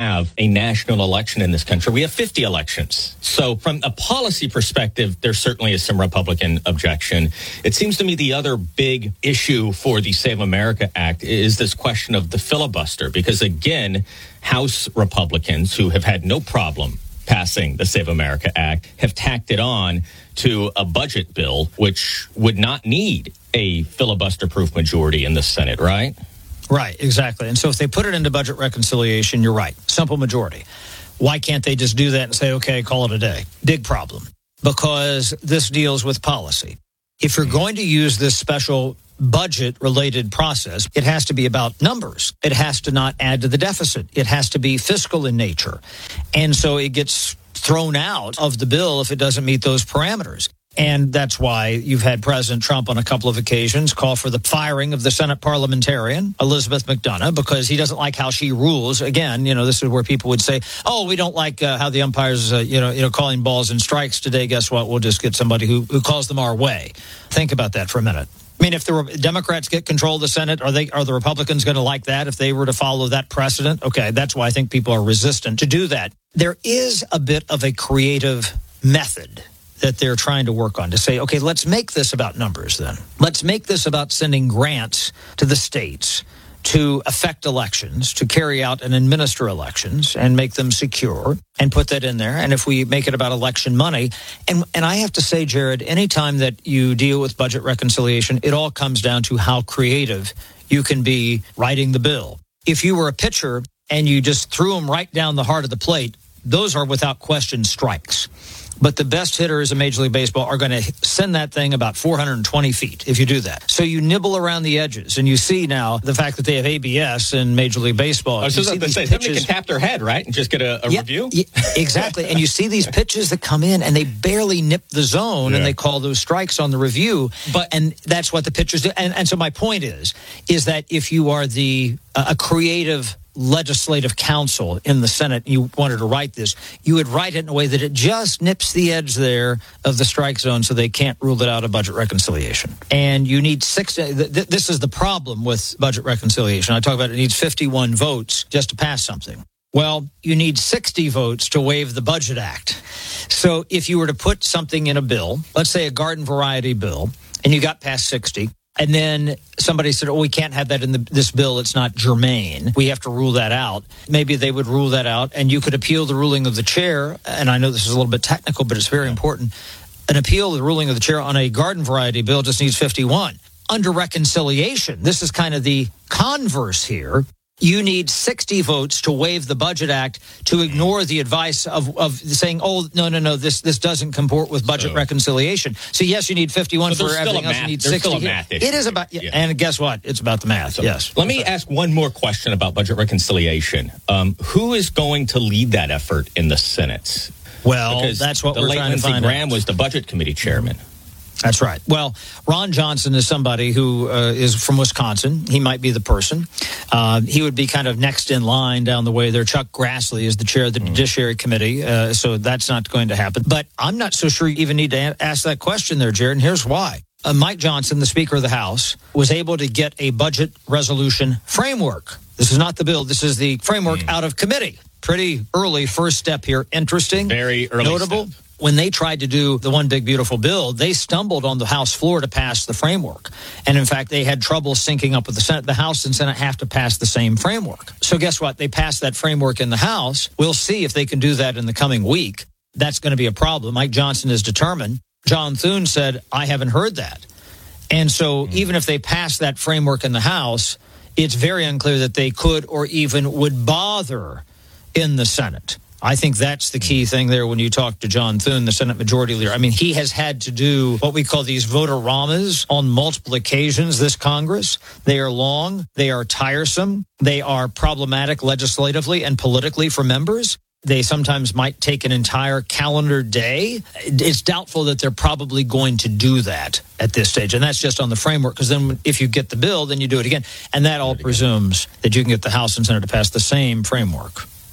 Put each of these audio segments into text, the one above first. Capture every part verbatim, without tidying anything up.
have a national election in this country. We have fifty elections. So from a policy perspective, there certainly is some Republican objection. It seems to me the other big issue for the Save America Act is this question of the filibuster, because again, House Republicans who have had no problem passing the Save America Act have tacked it on to a budget bill, which would not need a filibuster-proof majority in the Senate, right? Right, exactly. And so if they put it into budget reconciliation, you're right, simple majority. Why can't they just do that and say, okay, call it a day? Big problem, because this deals with policy. If you're going to use this special budget-related process, it has to be about numbers. It has to not add to the deficit. It has to be fiscal in nature. And so it gets thrown out of the bill if it doesn't meet those parameters. And that's why you've had President Trump on a couple of occasions call for the firing of the Senate parliamentarian, Elizabeth McDonough, because he doesn't like how she rules. Again, you know, this is where people would say, oh, we don't like uh, how the umpires, uh, you know, you know, calling balls and strikes today. Guess what? We'll just get somebody who, who calls them our way. Think about that for a minute. I mean, if the Democrats get control of the Senate, are they are the Republicans going to like that if they were to follow that precedent? Okay, that's why I think people are resistant to do that. There is a bit of a creative method that they're trying to work on to say, okay, let's make this about numbers then. Let's make this about sending grants to the states to affect elections, to carry out and administer elections and make them secure, and put that in there. And if we make it about election money, and and I have to say, Jared, anytime that you deal with budget reconciliation, it all comes down to how creative you can be writing the bill. If you were a pitcher and you just threw them right down the heart of the plate, those are without question strikes. But the best hitters in Major League Baseball are going to send that thing about four hundred twenty feet if you do that. So you nibble around the edges, and you see now the fact that they have A B S in Major League Baseball. I was just going to say, somebody can tap their head, right, and just get a, a yeah, review? Yeah, exactly. And you see these pitches that come in, and they barely nip the zone, yeah. and they call those strikes on the review. But And that's what the pitchers do. And, and so my point is, is that if you are the uh, a creative legislative council in the Senate, you wanted to write this, you would write it in a way that it just nips the edge there of the strike zone so they can't rule it out of budget reconciliation. And you need six, th- this is the problem with budget reconciliation. I talk about it needs fifty-one votes just to pass something. Well, you need sixty votes to waive the Budget Act. So if you were to put something in a bill, let's say a garden variety bill, and you got past sixty, and then somebody said, oh, we can't have that in the, this bill. It's not germane. We have to rule that out. Maybe they would rule that out, and you could appeal the ruling of the chair. And I know this is a little bit technical, but it's very important. An appeal of the ruling of the chair on a garden variety bill just needs fifty-one. Under reconciliation, this is kind of the converse here. You need sixty votes to waive the Budget Act to ignore the advice of, of saying, oh, no, no, no, this this doesn't comport with budget so, reconciliation. So, yes, you need fifty-one so for everything else. Math, You need there's sixty. Still a math issue. It is about, yeah. And guess what? It's about the math, so, yes. Let me ask one more question about budget reconciliation. Um, who is going to lead that effort in the Senate? Well, because that's what the we're late trying Lindsey to find Graham out. was the Budget Committee chairman. That's right. Well, Ron Johnson is somebody who uh, is from Wisconsin. He might be the person. Uh, he would be kind of next in line down the way there. Chuck Grassley is the chair of the mm. Judiciary Committee, uh, so that's not going to happen. But I'm not so sure you even need to a- ask that question there, Jared, and here's why. Uh, Mike Johnson, the Speaker of the House, was able to get a budget resolution framework. This is not the bill. This is the framework mm. out of committee. Pretty early first step here. Interesting. Very early Notable. Step. When they tried to do the One Big Beautiful Bill, they stumbled on the House floor to pass the framework. And in fact, they had trouble syncing up with the Senate. The House and Senate have to pass the same framework. So guess what? They passed that framework in the House. We'll see if they can do that in the coming week. That's going to be a problem. Mike Johnson is determined. John Thune said, I haven't heard that. And so mm-hmm. even if they pass that framework in the House, it's very unclear that they could or even would bother in the Senate. I think that's the key thing there when you talk to John Thune, the Senate Majority Leader. I mean, he has had to do what we call these vote-a-ramas on multiple occasions this Congress. They are long. They are tiresome. They are problematic legislatively and politically for members. They sometimes might take an entire calendar day. It's doubtful that they're probably going to do that at this stage. And that's just on the framework, because then if you get the bill, then you do it again. And that all presumes that you can get the House and Senate to pass the same framework.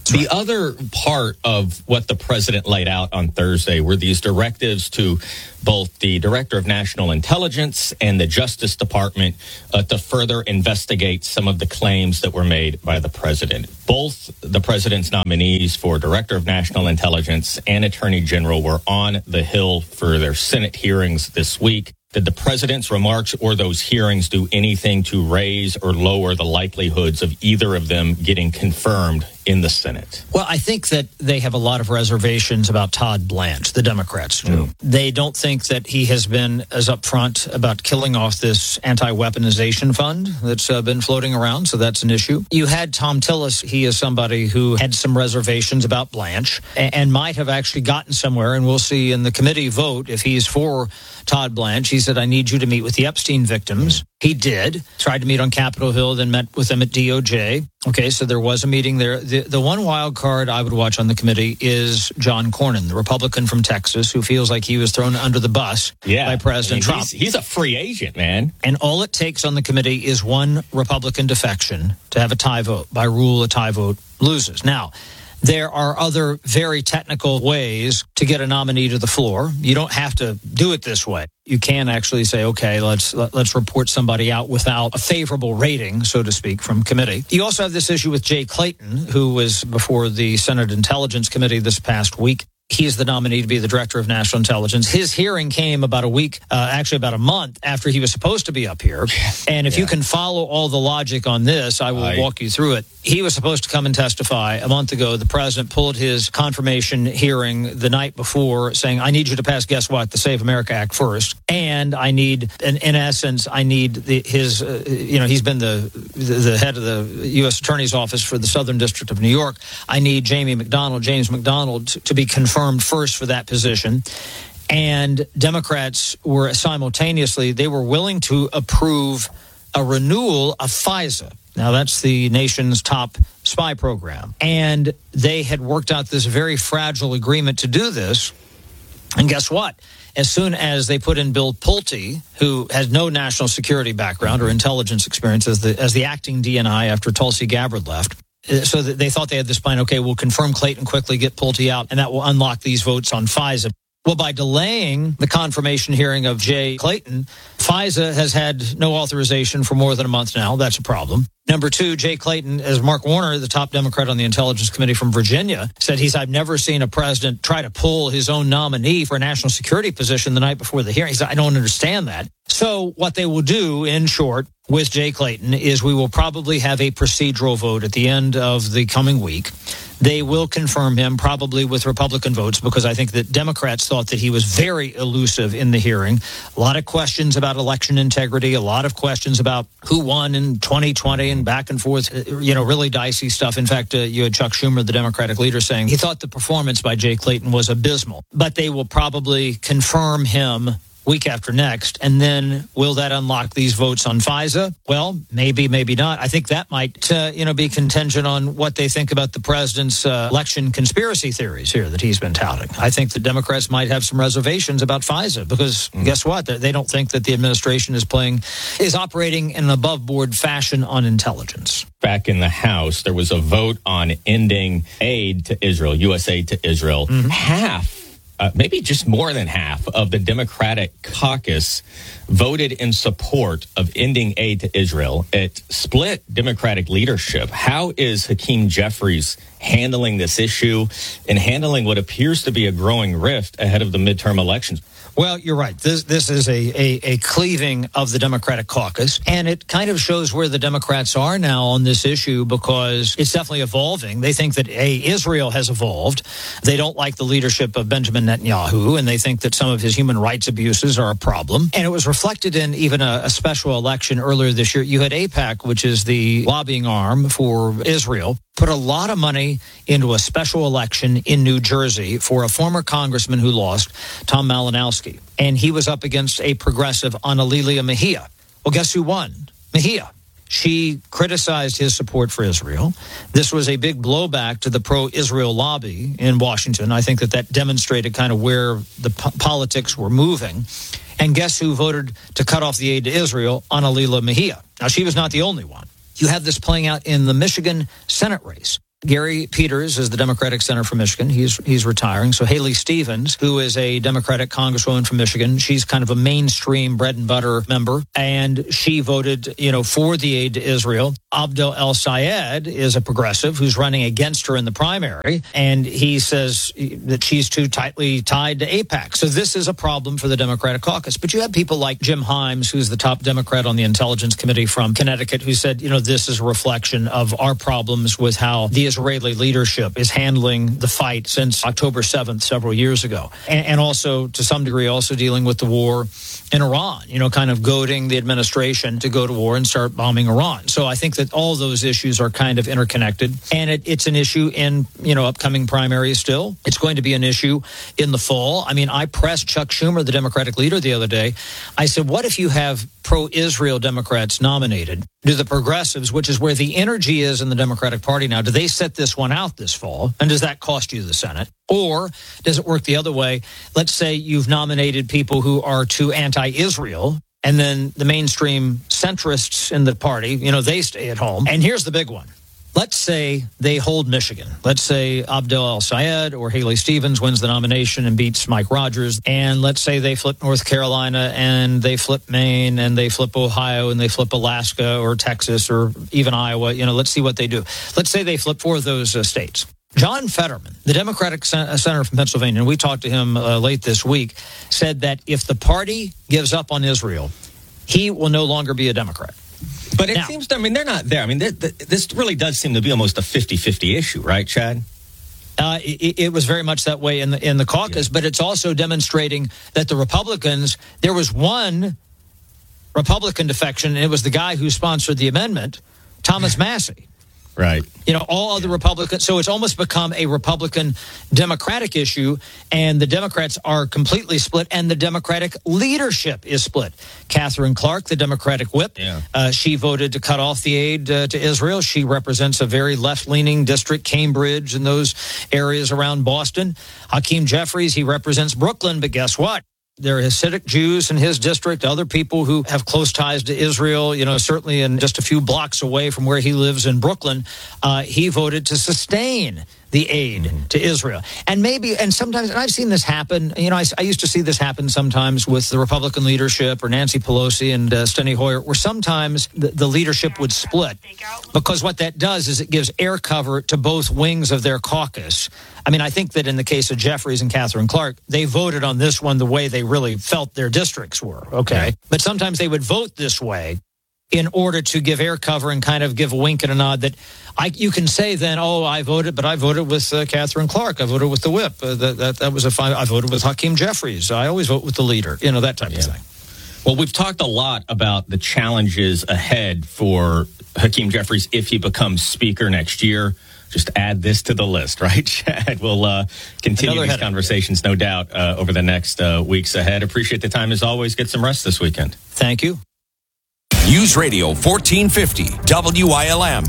The other part of what the president laid out on Thursday were these directives to both the Director of National Intelligence and the Justice Department uh, to further investigate some of the claims that were made by the president. Both the president's nominees for Director of National Intelligence and Attorney General were on the Hill for their Senate hearings this week. Did the president's remarks or those hearings do anything to raise or lower the likelihoods of either of them getting confirmed in the Senate? Well, I think that they have a lot of reservations about Todd Blanche, the Democrats do. Mm. They don't think that he has been as upfront about killing off this anti-weaponization fund that's uh, been floating around, so that's an issue. You had Tom Tillis. He is somebody who had some reservations about Blanche and, and might have actually gotten somewhere, and we'll see in the committee vote if he's for Todd Blanche. He said, I need you to meet with the Epstein victims. Mm. He did. Tried to meet on Capitol Hill, then met with them at D O J. Okay, so there was a meeting there. The, the one wild card I would watch on the committee is John Cornyn, the Republican from Texas, who feels like he was thrown under the bus yeah, by President I mean, Trump. He's, he's a free agent, man. And all it takes on the committee is one Republican defection to have a tie vote. By rule, a tie vote loses. Now, there are other very technical ways to get a nominee to the floor. You don't have to do it this way. You can actually say, okay, let's let, let's report somebody out without a favorable rating, so to speak, from committee. You also have this issue with Jay Clayton, who was before the Senate Intelligence Committee this past week. He is the nominee to be the Director of National Intelligence. His hearing came about a week, uh, actually about a month after he was supposed to be up here. And if yeah. you can follow all the logic on this, I will I... walk you through it. He was supposed to come and testify a month ago. The president pulled his confirmation hearing the night before, saying, I need you to pass, guess what, the Save America Act first. And I need, in, in essence, I need the, his, uh, you know, he's been the, the the head of the U S Attorney's Office for the Southern District of New York. I need Jamie McDonald, James McDonald, to, to be confirmed first for that position. And Democrats were simultaneously, they were willing to approve a renewal of FISA. Now, that's the nation's top spy program. And they had worked out this very fragile agreement to do this. And guess what? As soon as they put in Bill Pulte, who has no national security background or intelligence experience as the, as the acting D N I after Tulsi Gabbard left, so that they thought they had this plan, okay, we'll confirm Clayton quickly, get Pulte out, and that will unlock these votes on FISA. Well, by delaying the confirmation hearing of Jay Clayton, FISA has had no authorization for more than a month now. That's a problem. Number two, Jay Clayton, as Mark Warner, the top Democrat on the Intelligence Committee from Virginia, said he's, I've never seen a president try to pull his own nominee for a national security position the night before the hearing. He said, I don't understand that. So what they will do, in short, with Jay Clayton is we will probably have a procedural vote at the end of the coming week. They will confirm him probably with Republican votes because I think that Democrats thought that he was very elusive in the hearing. A lot of questions about election integrity, a lot of questions about who won in twenty twenty and back and forth, you know, really dicey stuff. In fact, uh, you had Chuck Schumer, the Democratic leader, saying he thought the performance by Jay Clayton was abysmal. But they will probably confirm him week after next. And then will that unlock these votes on FISA? Well, maybe, maybe not. I think that might, uh, you know, be contingent on what they think about the president's uh, election conspiracy theories here that he's been touting. I think the Democrats might have some reservations about FISA because mm. guess what? They don't think that the administration is playing, is operating in an above board fashion on intelligence. Back in the House, there was a vote on ending aid to Israel, U S aid to Israel. Mm-hmm. Half Uh, maybe just more than half of the Democratic caucus voted in support of ending aid to Israel. It split Democratic leadership. How is Hakeem Jeffries handling this issue and handling what appears to be a growing rift ahead of the midterm elections? Well, you're right. This this is a, a, a cleaving of the Democratic caucus, and it kind of shows where the Democrats are now on this issue because it's definitely evolving. They think that, A, Israel has evolved. They don't like the leadership of Benjamin Netanyahu, and they think that some of his human rights abuses are a problem. And it was reflected in even a, a special election earlier this year. You had AIPAC, which is the lobbying arm for Israel, put a lot of money into a special election in New Jersey for a former congressman who lost, Tom Malinowski. And he was up against a progressive, Analilia Mejia. Well, guess who won? Mejia. She criticized his support for Israel. This was a big blowback to the pro-Israel lobby in Washington. I think that that demonstrated kind of where the po- politics were moving. And guess who voted to cut off the aid to Israel? Analilia Mejia. Now, she was not the only one. You have this playing out in the Michigan Senate race. Gary Peters is the Democratic Senator from Michigan. He's he's retiring. So Haley Stevens, who is a Democratic Congresswoman from Michigan, she's kind of a mainstream bread and butter member, and she voted, you know, for the aid to Israel. Abdel El-Sayed is a progressive who's running against her in the primary, and he says that she's too tightly tied to AIPAC. So this is a problem for the Democratic caucus. But you have people like Jim Himes, who's the top Democrat on the Intelligence Committee from Connecticut, who said, you know, this is a reflection of our problems with how the Israeli leadership is handling the fight since October seventh, several years ago. And, and also, to some degree, also dealing with the war in Iran, you know, kind of goading the administration to go to war and start bombing Iran. So I think that all those issues are kind of interconnected. And it, it's an issue in, you know, upcoming primaries still. It's going to be an issue in the fall. I mean, I pressed Chuck Schumer, the Democratic leader, the other day. I said, what if you have pro-Israel Democrats nominated? Do the progressives, which is where the energy is in the Democratic Party now, do they set this one out this fall? And does that cost you the Senate? Or does it work the other way? Let's say you've nominated people who are too anti-Israel, and then the mainstream centrists in the party, you know, they stay at home. And here's the big one. Let's say they hold Michigan. Let's say Abdel El-Sayed or Haley Stevens wins the nomination and beats Mike Rogers. And let's say they flip North Carolina and they flip Maine and they flip Ohio and they flip Alaska or Texas or even Iowa. You know, let's see what they do. Let's say they flip four of those uh, states. John Fetterman, the Democratic sen- senator from Pennsylvania, and we talked to him uh, late this week, said that if the party gives up on Israel, he will no longer be a Democrat. But it now, seems, I mean, they're not there. I mean, this really does seem to be almost a fifty-fifty issue, right, Chad? Uh, it, it was very much that way in the in the caucus, yeah. But it's also demonstrating that the Republicans, there was one Republican defection, and it was the guy who sponsored the amendment, Thomas Massey. Right. You know, all other Republicans. So it's almost become a Republican Democratic issue, and the Democrats are completely split, and the Democratic leadership is split. Catherine Clark, the Democratic whip, yeah. uh, she voted to cut off the aid uh, to Israel. She represents a very left-leaning district, Cambridge and those areas around Boston. Hakeem Jeffries, he represents Brooklyn, but guess what? There are Hasidic Jews in his district, other people who have close ties to Israel, you know, certainly in just a few blocks away from where he lives in Brooklyn. Uh, he voted to sustain the aid mm-hmm. to Israel. And maybe, and sometimes, and I've seen this happen, you know, I, I used to see this happen sometimes with the Republican leadership or Nancy Pelosi and uh, Steny Hoyer, where sometimes the, the leadership would split, because what that does is it gives air cover to both wings of their caucus. I mean, I think that in the case of Jeffries and Catherine Clark, they voted on this one the way they really felt their districts were, okay? But sometimes they would vote this way in order to give air cover and kind of give a wink and a nod that I, you can say then, oh, I voted, but I voted with uh, Catherine Clark. I voted with the whip. Uh, that, that that was a fine. I voted with Hakeem Jeffries. I always vote with the leader. You know, that type yeah. of thing. Well, we've talked a lot about the challenges ahead for Hakeem Jeffries if he becomes speaker next year. Just add this to the list, right, Chad? We'll uh, continue Another these headache. conversations, no doubt, uh, over the next uh, weeks ahead. Appreciate the time as always. Get some rest this weekend. Thank you. News Radio fourteen fifty W I L M.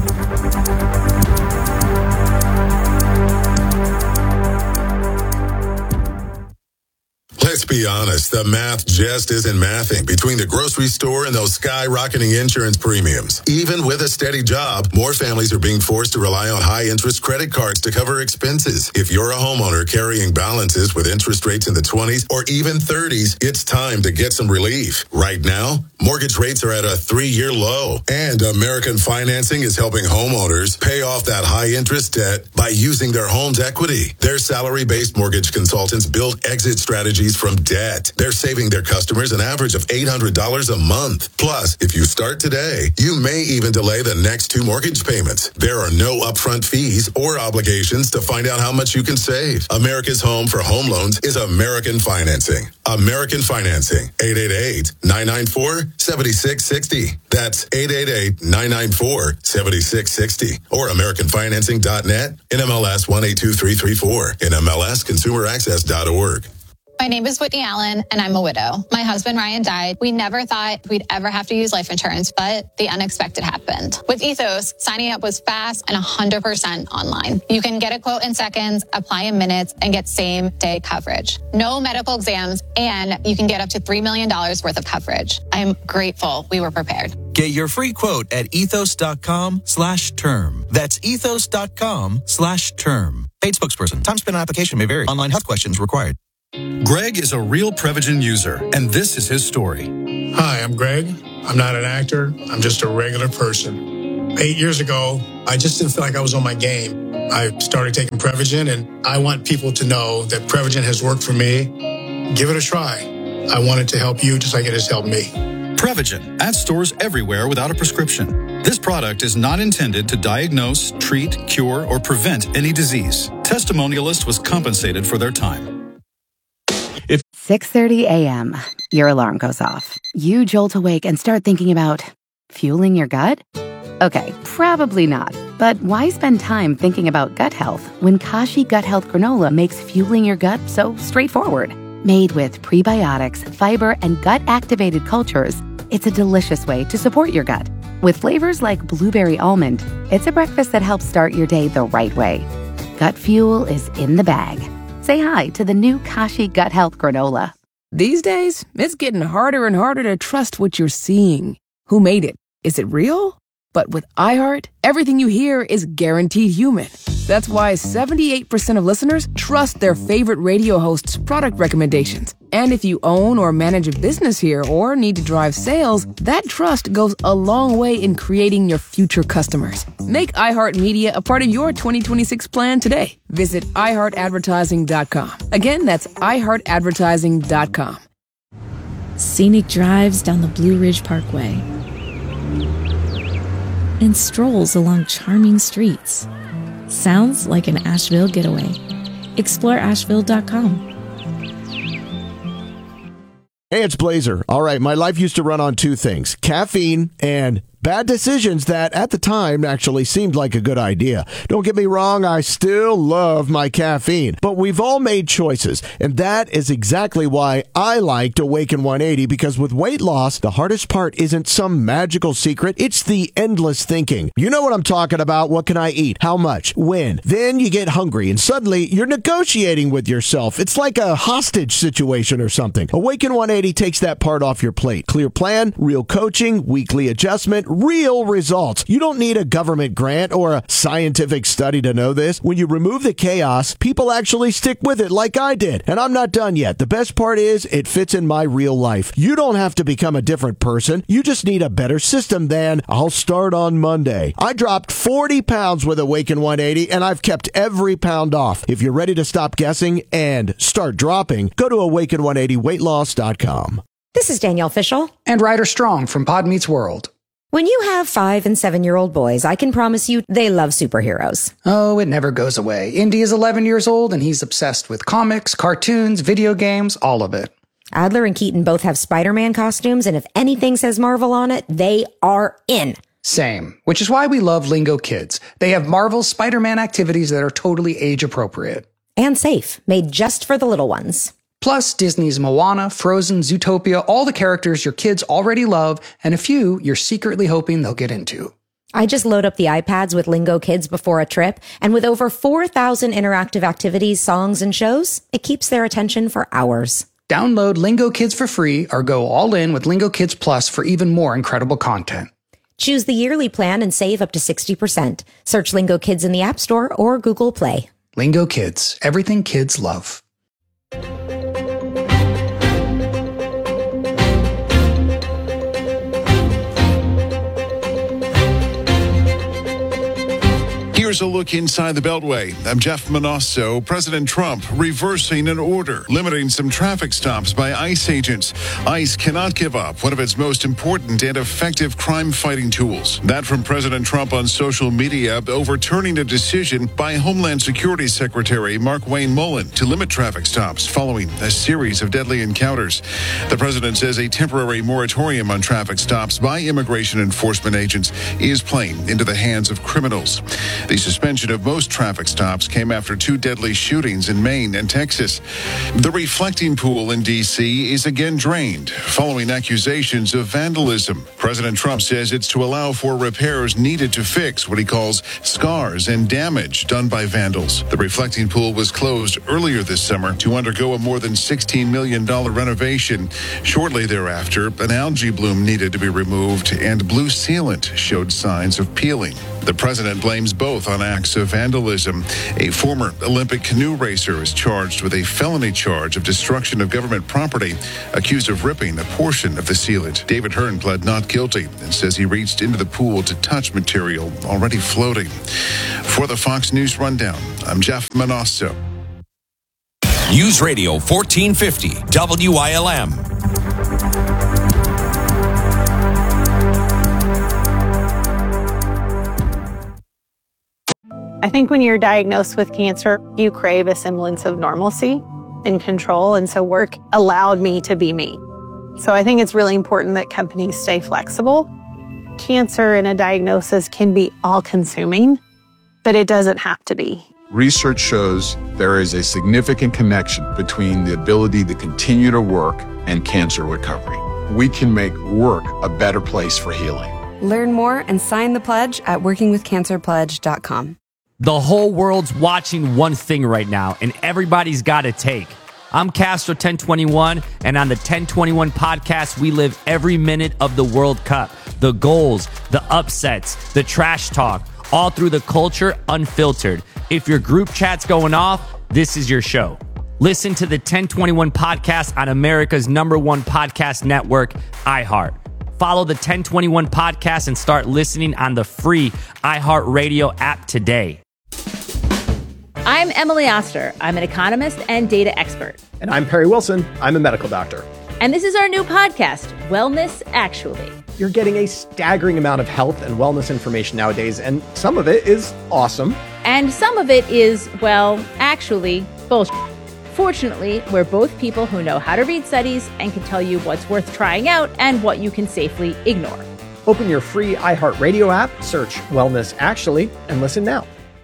Let's be honest, the math just isn't mathing between the grocery store and those skyrocketing insurance premiums. Even with a steady job, more families are being forced to rely on high-interest credit cards to cover expenses. If you're a homeowner carrying balances with interest rates in the twenties or even thirties, it's time to get some relief. Right now, mortgage rates are at a three-year low, and American Financing is helping homeowners pay off that high-interest debt by using their home's equity. Their salary-based mortgage consultants build exit strategies from debt. They're saving their customers an average of eight hundred dollars a month. Plus, if you start today, you may even delay the next two mortgage payments. There are no upfront fees or obligations to find out how much you can save. America's home for home loans is American Financing. American Financing, eight eight eight, nine nine four, seven six six zero. That's eight eight eight, nine nine four, seven six six zero. Or American Financing dot net, N M L S one eight two three three four, N M L S consumer access dot org. My name is Whitney Allen, and I'm a widow. My husband, Ryan, died. We never thought we'd ever have to use life insurance, but the unexpected happened. With Ethos, signing up was fast and one hundred percent online. You can get a quote in seconds, apply in minutes, and get same-day coverage. No medical exams, and you can get up to three million dollars worth of coverage. I'm grateful we were prepared. Get your free quote at ethos.com slash term. That's ethos.com slash term. Paid spokesperson. Time spent on application may vary. Online health questions required. Greg is a real Prevagen user, and this is his story. Hi, I'm Greg. I'm not an actor. I'm just a regular person. Eight years ago, I just didn't feel like I was on my game. I started taking Prevagen, and I want people to know that Prevagen has worked for me. Give it a try. I want it to help you just like it has helped me. Prevagen, at stores everywhere without a prescription. This product is not intended to diagnose, treat, cure, or prevent any disease. Testimonialist was compensated for their time. If six thirty a.m., your alarm goes off. You jolt awake and start thinking about fueling your gut? Okay, probably not. But why spend time thinking about gut health when Kashi Gut Health Granola makes fueling your gut so straightforward? Made with prebiotics, fiber, and gut-activated cultures, it's a delicious way to support your gut. With flavors like blueberry almond, it's a breakfast that helps start your day the right way. Gut fuel is in the bag. Say hi to the new Kashi Gut Health Granola. These days, it's getting harder and harder to trust what you're seeing. Who made it? Is it real? But with iHeart, everything you hear is guaranteed human. That's why seventy-eight percent of listeners trust their favorite radio host's product recommendations. And if you own or manage a business here or need to drive sales, that trust goes a long way in creating your future customers. Make iHeartMedia a part of your twenty twenty-six plan today. Visit i heart advertising dot com. Again, that's i heart advertising dot com. Scenic drives down the Blue Ridge Parkway and strolls along charming streets. Sounds like an Asheville getaway. Explore asheville dot com. Hey, it's Blazer. All right, my life used to run on two things, caffeine and bad decisions that at the time actually seemed like a good idea. Don't get me wrong, I still love my caffeine, but we've all made choices, and that is exactly why I liked Awaken one eighty, because with weight loss, the hardest part isn't some magical secret, it's the endless thinking. You know what I'm talking about. What can I eat? How much? When? Then you get hungry, and suddenly you're negotiating with yourself. It's like a hostage situation or something. Awaken one eighty takes that part off your plate. Clear plan, real coaching, weekly adjustment, real results. You don't need a government grant or a scientific study to know this. When you remove the chaos, people actually stick with it like I did. And I'm not done yet. The best part is it fits in my real life. You don't have to become a different person. You just need a better system than I'll start on Monday. I dropped forty pounds with Awaken one eighty, and I've kept every pound off. If you're ready to stop guessing and start dropping, go to awaken one eighty weight loss dot com. This is Danielle Fishel. And Ryder Strong from Pod Meets World. When you have five and seven-year-old boys, I can promise you they love superheroes. Oh, it never goes away. Indy is eleven years old, and he's obsessed with comics, cartoons, video games, all of it. Adler and Keaton both have Spider-Man costumes, and if anything says Marvel on it, they are in. Same, which is why we love Lingo Kids. They have Marvel's Spider-Man activities that are totally age-appropriate. And safe, made just for the little ones. Plus, Disney's Moana, Frozen, Zootopia, all the characters your kids already love, and a few you're secretly hoping they'll get into. I just load up the iPads with Lingo Kids before a trip, and with over four thousand interactive activities, songs, and shows, it keeps their attention for hours. Download Lingo Kids for free or go all in with Lingo Kids Plus for even more incredible content. Choose the yearly plan and save up to sixty percent. Search Lingo Kids in the App Store or Google Play. Lingo Kids, everything kids love. Here's a look inside the Beltway. I'm Jeff Monosso. President Trump reversing an order, limiting some traffic stops by ICE agents. ICE cannot give up one of its most important and effective crime-fighting tools. That from President Trump on social media, overturning a decision by Homeland Security Secretary Mark Wayne Mullen to limit traffic stops following a series of deadly encounters. The president says a temporary moratorium on traffic stops by immigration enforcement agents is playing into the hands of criminals. The suspension of most traffic stops came after two deadly shootings in Maine and Texas. The reflecting pool in D C is again drained following accusations of vandalism. President Trump says it's to allow for repairs needed to fix what he calls scars and damage done by vandals. The reflecting pool was closed earlier this summer to undergo a more than sixteen million dollars renovation. Shortly thereafter, an algae bloom needed to be removed and blue sealant showed signs of peeling. The president blames both on acts of vandalism. A former Olympic canoe racer is charged with a felony charge of destruction of government property, accused of ripping a portion of the sealant. David Hearn pled not guilty and says he reached into the pool to touch material already floating. For the Fox News Rundown, I'm Jeff Manasso. News Radio fourteen fifty W I L M. I think when you're diagnosed with cancer, you crave a semblance of normalcy and control. And so work allowed me to be me. So I think it's really important that companies stay flexible. Cancer and a diagnosis can be all-consuming, but it doesn't have to be. Research shows there is a significant connection between the ability to continue to work and cancer recovery. We can make work a better place for healing. Learn more and sign the pledge at working with cancer pledge dot com. The whole world's watching one thing right now, and everybody's got a take. I'm Castro ten twenty-one, and on the ten twenty-one podcast, we live every minute of the World Cup. The goals, the upsets, the trash talk, all through the culture, unfiltered. If your group chat's going off, this is your show. Listen to the ten twenty-one podcast on America's number one podcast network, iHeart. Follow the ten twenty-one podcast and start listening on the free iHeartRadio app today. I'm Emily Oster. I'm an economist and data expert. And I'm Perry Wilson. I'm a medical doctor. And this is our new podcast, Wellness Actually. You're getting a staggering amount of health and wellness information nowadays, and some of it is awesome. And some of it is, well, actually, bullshit. Fortunately, we're both people who know how to read studies and can tell you what's worth trying out and what you can safely ignore. Open your free iHeartRadio app, search Wellness Actually, and listen now.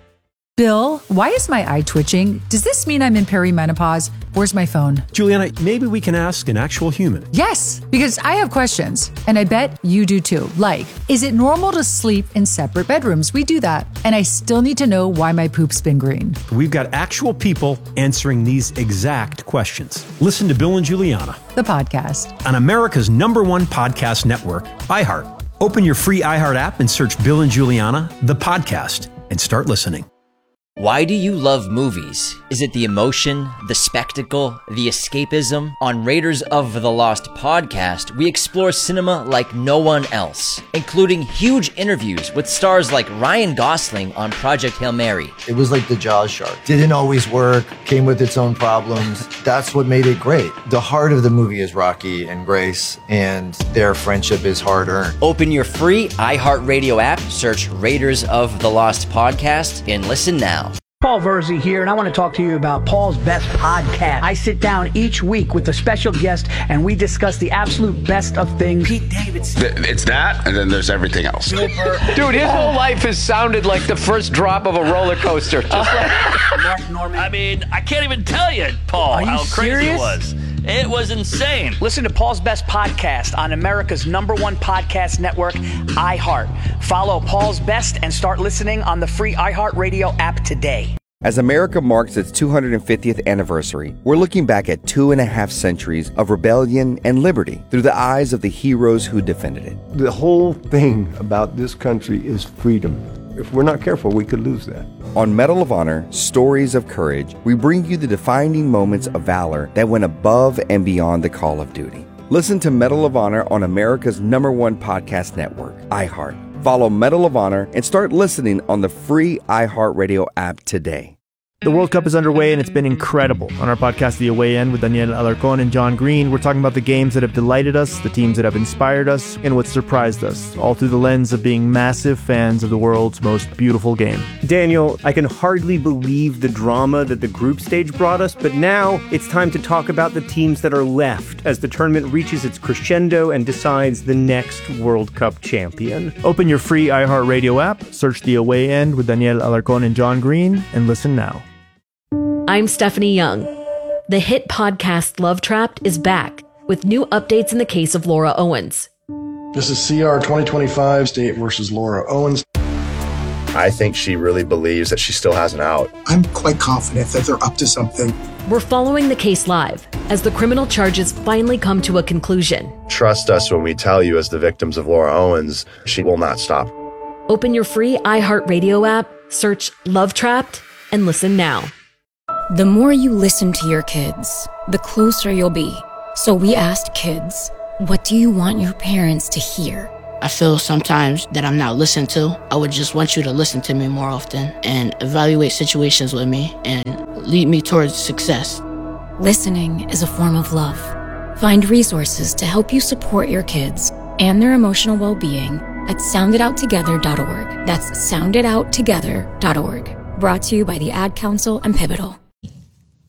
Bill, why is my eye twitching? Does this mean I'm in perimenopause? Where's my phone? Juliana, maybe we can ask an actual human. Yes, because I have questions, and I bet you do too. Like, is it normal to sleep in separate bedrooms? We do that. And I still need to know why my poop's been green. We've got actual people answering these exact questions. Listen to Bill and Juliana, the podcast, on America's number one podcast network, iHeart. Open your free iHeart app and search Bill and Juliana, the podcast, and start listening. Why do you love movies? Is it the emotion, the spectacle, the escapism? On Raiders of the Lost podcast, we explore cinema like no one else, including huge interviews with stars like Ryan Gosling on Project Hail Mary. It was like the Jaws shark. Didn't always work, came with its own problems. That's what made it great. The heart of the movie is Rocky and Grace, and their friendship is hard-earned. Open your free iHeartRadio app, search Raiders of the Lost podcast, and listen now. Paul Verzi here, and I want to talk to you about Paul's Best Podcast. I sit down each week with a special guest, and we discuss the absolute best of things. Pete Davidson. It's that, and then there's everything else. Dude, his whole life has sounded like the first drop of a roller coaster. Just like Mark Norman. I mean, I can't even tell you, Paul, Are you how crazy serious? it was. It was insane. Listen to Paul's Best Podcast on America's number one podcast network, iHeart. Follow Paul's Best and start listening on the free iHeartRadio app today. As America marks its two hundred fiftieth anniversary, we're looking back at two and a half centuries of rebellion and liberty through the eyes of the heroes who defended it. The whole thing about this country is freedom. If we're not careful, we could lose that. On Medal of Honor, Stories of Courage, we bring you the defining moments of valor that went above and beyond the call of duty. Listen to Medal of Honor on America's number one podcast network, iHeart. Follow Medal of Honor and start listening on the free iHeartRadio app today. The World Cup is underway and it's been incredible. On our podcast, The Away End, with Daniel Alarcón and John Green, we're talking about the games that have delighted us, the teams that have inspired us, and what surprised us, all through the lens of being massive fans of the world's most beautiful game. Daniel, I can hardly believe the drama that the group stage brought us, but now it's time to talk about the teams that are left as the tournament reaches its crescendo and decides the next World Cup champion. Open your free iHeartRadio app, search The Away End with Daniel Alarcón and John Green, and listen now. I'm Stephanie Young. The hit podcast Love Trapped is back with new updates in the case of Laura Owens. This is C R twenty twenty-five, State versus Laura Owens. I think she really believes that she still has an out. I'm quite confident that they're up to something. We're following the case live as the criminal charges finally come to a conclusion. Trust us when we tell you, as the victims of Laura Owens, she will not stop. Open your free iHeartRadio app, search Love Trapped, and listen now. The more you listen to your kids, the closer you'll be. So we asked kids, what do you want your parents to hear? I feel sometimes that I'm not listened to. I would just want you to listen to me more often and evaluate situations with me and lead me towards success. Listening is a form of love. Find resources to help you support your kids and their emotional well-being at sound it out together dot org. That's sound it out together dot org. Brought to you by the Ad Council and Pivotal.